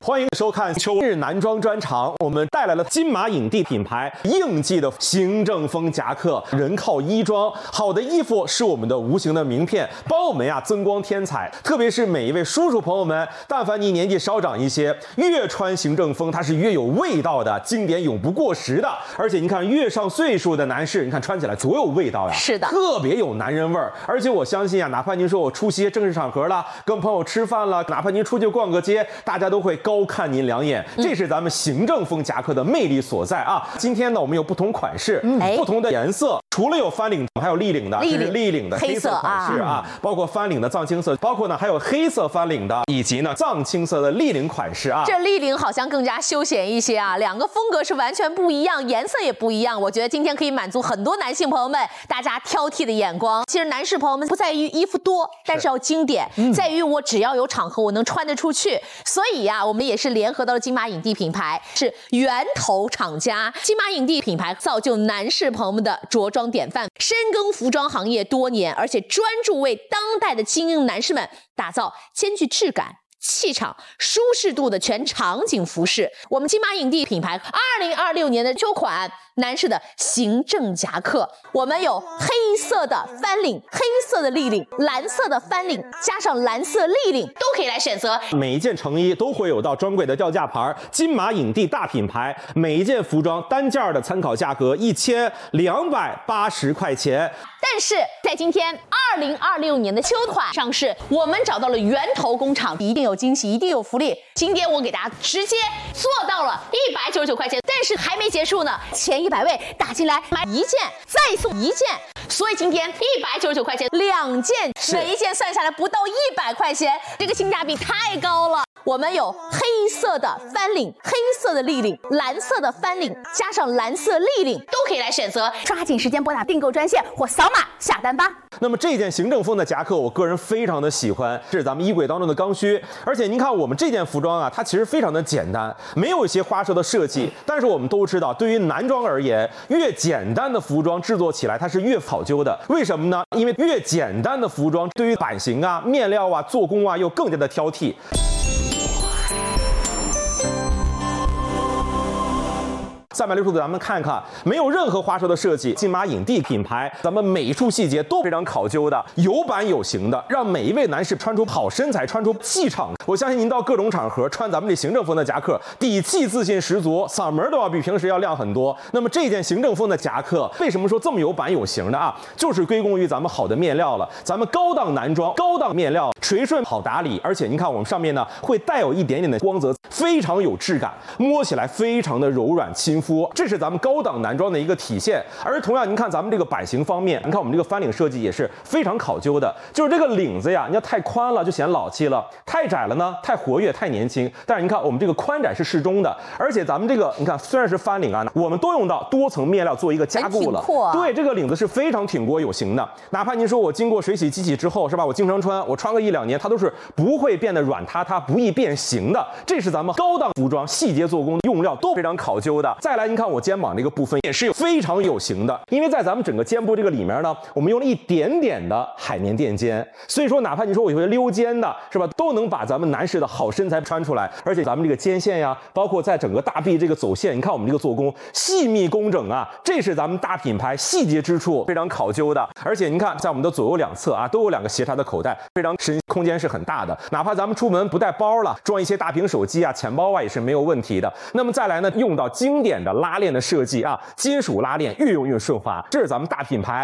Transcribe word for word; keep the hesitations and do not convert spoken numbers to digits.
欢迎收看秋日男装专场，我们带来了金马影帝品牌应季的行政风夹克，人靠衣装，好的衣服是我们的无形的名片，帮我们呀增光添彩。特别是每一位叔叔朋友们，但凡你年纪稍长一些，越穿行政风，它是越有味道的，经典永不过时的。而且你看，越上岁数的男士，你看穿起来多有味道呀， 是的， 特别有男人味儿。而且我相信啊，哪怕您说我出席正式场合了，跟朋友吃饭了，哪怕您出去逛个街，大家都会高看您两眼，这是咱们行政风夹克的魅力所在啊！今天呢，我们有不同款式、嗯、不同的颜色，除了有翻领，还有立领的，这是立领的黑色款式啊，包括翻领的藏青色，包括呢还有黑色翻领的，以及呢藏青色的立领款式啊。 这立领好像更加休闲一些啊，两个风格是完全不一样，颜色也不一样。我觉得今天可以满足很多男性朋友们大家挑剔的眼光。其实男士朋友们不在于衣服多，但是要经典，嗯、在于我只要有场合我能穿得出去。所以呀、啊，我们也是联合到了金马影帝品牌，是源头厂家。金马影帝品牌造就男士朋友们的着装典范，深耕服装行业多年，而且专注为当代的精英男士们打造兼具质感、气场、舒适度的全场景服饰。我们金马影帝品牌二零二六年的秋款男士的行政夹克，我们有黑色的翻领、黑色的立领、蓝色的翻领，加上蓝色立领，都可以来选择。 每一件成衣都会有到专柜的吊价牌，金马影帝大品牌，每一件服装单件的参考价格一千两百八十块钱。 但是在今天二零二六年的秋款上市，我们找到了源头工厂，一定有惊喜，一定有福利。今天我给大家直接做到了一百九十九块钱，但是还没结束呢，前一百位打进来买一件再送一件，所以今天一百九十九块钱两件，每一件算下来不到一百块钱，这个性价比太高了。我们有黑色的翻领、黑色的立领、蓝色的翻领，加上蓝色立领，都可以来选择。抓紧时间拨打订购专线或扫码下单吧。 那么这件行政风的夹克，我个人非常的喜欢，是咱们衣柜当中的刚需。而且您看我们这件服装啊，它其实非常的简单，没有一些花哨的设计。但是我们都知道，对于男装而言，越简单的服装制作起来它是越考究的。为什么呢？因为越简单的服装，对于版型啊、面料啊、做工啊，又更加的挑剔。三百六十度，咱们看看，没有任何花哨的设计，金马影帝品牌，咱们每一处细节都非常考究的，有版有型的，让每一位男士穿出好身材，穿出气场。我相信您到各种场合穿咱们这行政风的夹克，底气自信十足，嗓门都要比平时要亮很多。那么这件行政风的夹克，为什么说这么有版有型的啊？就是归功于咱们好的面料了。咱们高档男装，高档面料，垂顺好打理，而且您看我们上面呢会带有一点点的光泽，非常有质感，摸起来非常的柔软亲肤。这是咱们高档男装的一个体现。而同样您看咱们这个版型方面，你看我们这个翻领设计也是非常考究的，就是这个领子呀，你要太宽了就显老气了，太窄了呢太活跃太年轻。但是你看我们这个宽窄是适中的，而且咱们这个你看虽然是翻领啊，我们都用到多层面料做一个加固了， 啊、 对，这个领子是非常挺过有型的。哪怕您说我经过水洗机洗之后是吧，我经常穿，我穿个一两年它都是不会变得软塌塌，不易变形的。这是咱们高档服装细节做工用料都非常考究的。再来您看我肩膀这个部分也是有非常有型的，因为在咱们整个肩部这个里面呢，我们用了一点点的海绵垫肩，所以说哪怕你说我有些溜肩的是吧，都能把咱们男士的好身材穿出来。而且咱们这个肩线呀，包括在整个大臂这个走线，你看我们这个做工细密工整啊，这是咱们大品牌细节之处非常考究的。而且您看在我们的左右两侧啊，都有两个斜插的口袋，非常深，空间是很大的。哪怕咱们出门不带包了，装一些大屏手机啊、钱包啊也是没有问题的。那么再来呢，用到经典的拉链的设计啊，金属拉链越用越顺滑，这是咱们大品牌